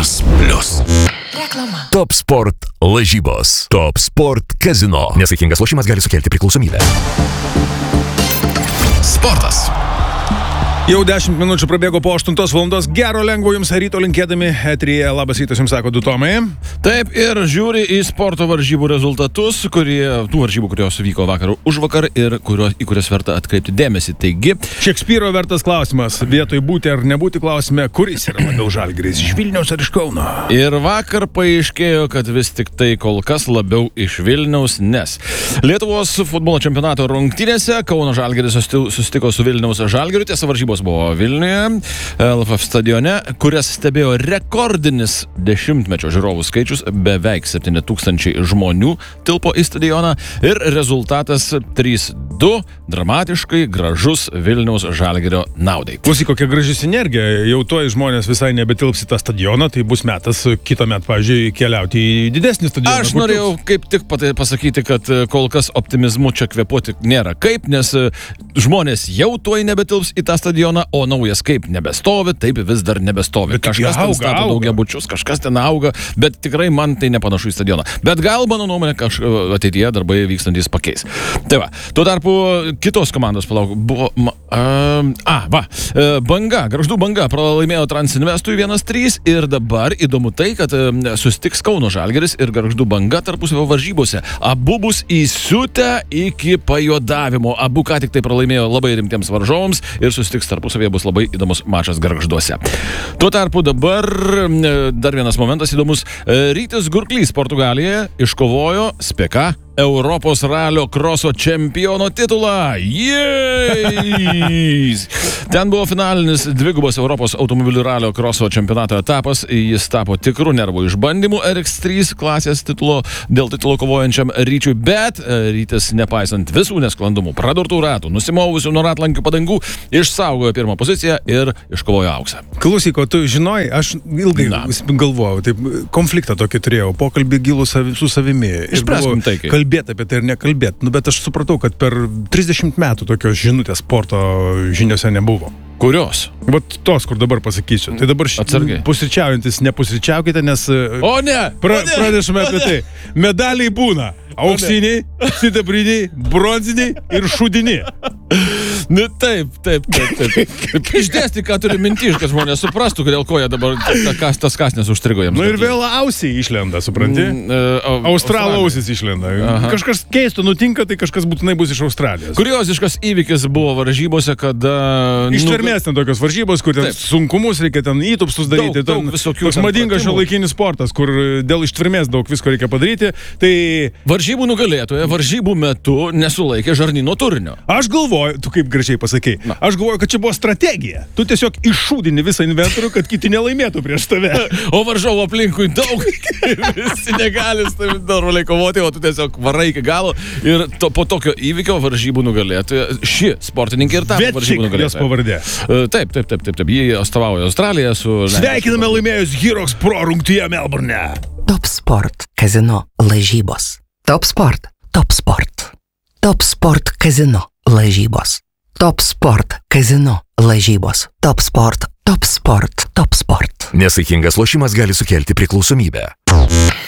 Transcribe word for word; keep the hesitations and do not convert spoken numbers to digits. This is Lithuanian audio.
Europos Plius. Reklama. Top Sport lažybos. Top Sport Casino. Nesaikingas lošimas gali sukelti priklausomybę. Sportas. Jau dešimt minučių prabėgo po aštuntos valandos. Gero lengvo jums ryto linkėdami. Eteryje labas rytas jums sako du Tomai. Taip, ir žiūri į sporto varžybų rezultatus, kurie, tų varžybų, kurios vyko vakar už vakar ir kurios, į kurias verta atkreipti dėmesį. Taigi, Šekspyro vertas klausimas. Vietoj būti ar nebūti klausime, kuris yra labiau Žalgiris, iš Vilniaus ar iš Kauno? ir vakar paaiškėjo, kad vis tik tai kol kas labiau iš Vilniaus, nes Lietuvos futbolo čempionato rungtynėse Kauno Žalgiris susitiko su Vilniaus Žalgiriu. Tiesa, varžybos buvo Vilniuje, L F F stadione, kurias stebėjo rekordinis dešimtmečio žiūrovų skaičius, beveik septyni tūkstančiai žmonių tilpo į stadioną ir rezultatas trys du, dramatiškai gražus Vilniaus Žalgirio naudai. Klausyk, kokia graži sinergija. Jau tuoj žmonės visai nebetilps į tą stadioną, tai bus metas kitą metą, pavyzdžiui, keliauti į didesnį stadioną. Aš norėjau kaip tik patai pasakyti, kad kol kas optimizmu čia kvėpuoti nėra kaip, nes žmonės jau tuoj nebetilps į tą stadioną, o naujas kaip nebestovi, taip vis dar nebestovi. Bet kažkas ten auga, stato auga. daugiabučius, kažkas ten auga, bet tikrai man tai nepanašu į stadioną. Bet gal, mano nuomonė, kaž... ateityje darbai vykstantys pakeis. Tai va, tuo tarpu kitos komandos, palauk, buvo... A, a va, Banga, Gargždų Banga pralaimėjo Transinvestui vienas trys ir dabar įdomu tai, kad susitiks Kauno Žalgiris ir Gargždų Banga tarpusavio varžybose. Abu bus įsiutę iki pajuodavimo. Abu ką tik tai pralaimėjo labai rimtiems varžovams ir susitiks tarpusavėje, bus labai įdomus mačas Gargžduose. Tuo tarpu dabar dar vienas momentas įdomus. Rytis Gurklys Portugalijoje iškovojo, spėka, Europos ralio kroso čempiono titulą. Jej! Ten buvo finalinis dvigubas Europos automobilių ralio kroso čempionato etapas. Jis tapo tikrų nervų išbandymų R X trys klasės titulo, dėl titulo kovojančiam Ryčiui, bet Rytis, nepaisant visų nesklandumų, pradurtų ratų, nusimovusių nuo ratlankių padangų, išsaugojo pirmą poziciją ir iškovojo auksą. Klausyk, o tu žinai, aš ilgai Na. galvojau, taip, konfliktą tokį turėjau, pokalbį gilų savi, su savimi. Ir Išspręskim buvo taikiai. Kalbėti apie tai ir nekalbėti. Nu, bet aš supratau, kad per trisdešimt metų tokios žinutės sporto žiniuose nebuvo. Kurios? Vat tos, kur dabar pasakysiu. Tai dabar Atsargiai. pusryčiaujantis nepusryčiaukite, nes O ne! pra, o ne! pranešame apie tai. Medaliai būna auksiniai, sidabriniai, bronziniai ir šūdiniai. Nu taip, taip, taip, taip. Išdėsti, ką turi minti, kad žmonės suprastų, kodėl koja dabar ta, kas, tas kasnės užstrigo jiems. Nu ir vėl ausiai išlenda, supranti? Mm, uh, Australų ausis išlenda. Aha. Kažkas keisto nutinka, tai kažkas būtinai bus iš Australijos. Kurioziškas įvykis buvo varžybose, kada... Ištvermės ten tokios varžybos, kur ten Taip. sunkumus reikia ten įtupstus daryti. Daug, daug ten, visokių toks ten madingas pratimų. šiuolaikinis sportas, kur dėl ištvermės daug visko reikia padaryti. Tai Varžybų nugalėtoja varžybų metu nesulaikė žarnyno turinio. aš galvoju, tu kaip gražiai pasakei, Na. aš galvoju, kad čia buvo strategija. Tu tiesiog iššūdini visą inventorių, kad kiti nelaimėtų prieš tave. O varžovo aplinkui daug, visi negali su tavimi normaliai kovoti, o tu tiesiog varai iki galo. Ir to, po tokio įvykio varžybų nugalėtoja, ši sportininkė ir tapo Vetčik varžybų jos nugalėtoja. pavardė. E, Taip, taip, taip, taip, taip. Jie atstovauja Australiją su... Sveikiname laimėjus Heroes Pro rungtyje Melburne. Top Sport Casino lažybos. Top Sport. Top Sport. Top Sport Casino lažybos. Top Sport Casino lažybos. Top Sport. Top Sport. Top Sport. Nesaikingas lošimas gali sukelti priklausomybę.